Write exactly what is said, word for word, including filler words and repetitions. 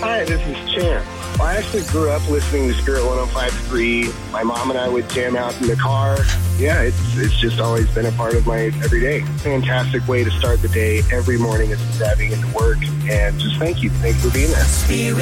Hi, this is Champ. Well, I actually grew up listening to Spirit one oh five point three. My mom and I would jam out in the car. Yeah, it's it's just always been a part of my everyday. Fantastic way to start the day every morning as I'm driving into work. And just thank you. Thanks for being there. Spirit